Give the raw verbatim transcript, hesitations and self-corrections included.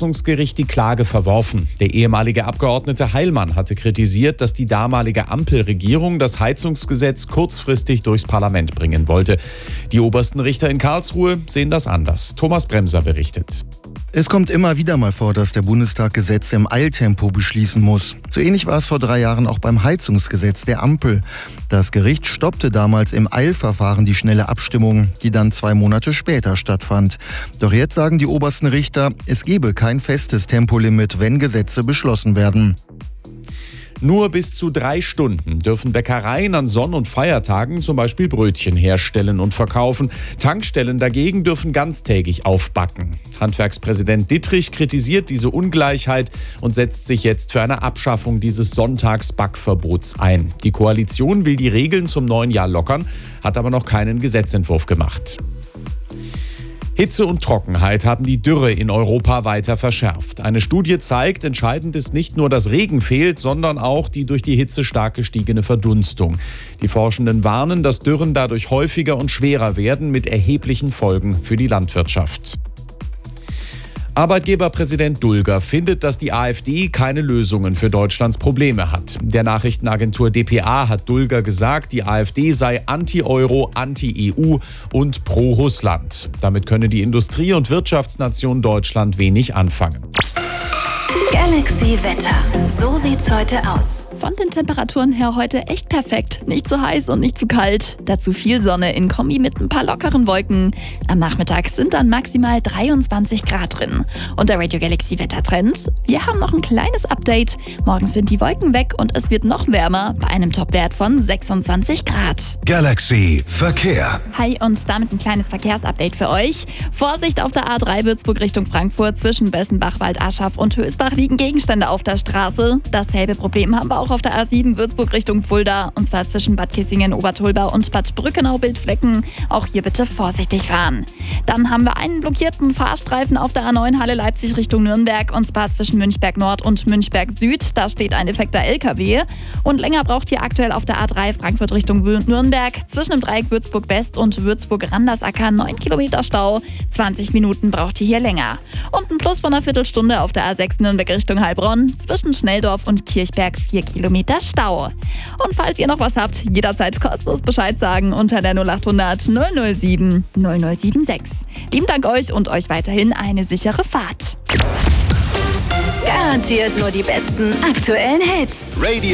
Bundesverfassungsgericht die Klage verworfen. Der ehemalige Abgeordnete Heilmann hatte kritisiert, dass die damalige Ampelregierung das Heizungsgesetz kurzfristig durchs Parlament bringen wollte. Die obersten Richter in Karlsruhe sehen das anders. Thomas Bremser berichtet. Es kommt immer wieder mal vor, dass der Bundestag Gesetze im Eiltempo beschließen muss. So ähnlich war es vor drei Jahren auch beim Heizungsgesetz der Ampel. Das Gericht stoppte damals im Eilverfahren die schnelle Abstimmung, die dann zwei Monate später stattfand. Doch jetzt sagen die obersten Richter, es gebe kein festes Tempolimit, wenn Gesetze beschlossen werden. Nur bis zu drei Stunden dürfen Bäckereien an Sonn- und Feiertagen zum Beispiel Brötchen herstellen und verkaufen. Tankstellen dagegen dürfen ganztägig aufbacken. Handwerkspräsident Dittrich kritisiert diese Ungleichheit und setzt sich jetzt für eine Abschaffung dieses Sonntagsbackverbots ein. Die Koalition will die Regeln zum neuen Jahr lockern, hat aber noch keinen Gesetzentwurf gemacht. Hitze und Trockenheit haben die Dürre in Europa weiter verschärft. Eine Studie zeigt, entscheidend ist nicht nur, dass Regen fehlt, sondern auch die durch die Hitze stark gestiegene Verdunstung. Die Forschenden warnen, dass Dürren dadurch häufiger und schwerer werden, mit erheblichen Folgen für die Landwirtschaft. Arbeitgeberpräsident Dulger findet, dass die AfD keine Lösungen für Deutschlands Probleme hat. Der Nachrichtenagentur D P A hat Dulger gesagt, die AfD sei anti-Euro, anti-E U und pro-Russland. Damit könne die Industrie- und Wirtschaftsnation Deutschland wenig anfangen. Galaxy Wetter. So sieht's heute aus. Von den Temperaturen her heute echt perfekt. Nicht zu heiß und nicht zu kalt. Dazu viel Sonne in Kombi mit ein paar lockeren Wolken. Am Nachmittag sind dann maximal dreiundzwanzig Grad drin. Und der Radio Galaxy Wettertrend? Wir haben noch ein kleines Update. Morgen sind die Wolken weg und es wird noch wärmer bei einem Topwert von sechsundzwanzig Grad. Galaxy Verkehr. Hi und damit ein kleines Verkehrsupdate für euch. Vorsicht auf der A drei Würzburg Richtung Frankfurt zwischen Bessenbach, Waldaschaf und Hösbach liegen Gegenstände auf der Straße. Dasselbe Problem haben wir auch auf der A sieben Würzburg Richtung Fulda, und zwar zwischen Bad Kissingen, Obertolba und Bad Brückenau-Bildflecken. Auch hier bitte vorsichtig fahren. Dann haben wir einen blockierten Fahrstreifen auf der A neun Halle Leipzig Richtung Nürnberg, und zwar zwischen Münchberg Nord und Münchberg Süd. Da steht ein defekter L K W. Und länger braucht ihr aktuell auf der A drei Frankfurt Richtung Nürnberg zwischen dem Dreieck Würzburg West und Würzburg Randersacker neun Kilometer Stau. zwanzig Minuten braucht ihr hier länger. Und ein Plus von einer Viertelstunde auf der A sechs Nürnberg Richtung Heilbronn zwischen Schnelldorf und Kirchberg vier Kilometer Stau. Und falls ihr noch was habt, jederzeit kostenlos Bescheid sagen unter der null acht hundert null null sieben null null sieben sechs. Lieben Dank euch und euch weiterhin eine sichere Fahrt. Garantiert nur die besten aktuellen Hits. Radio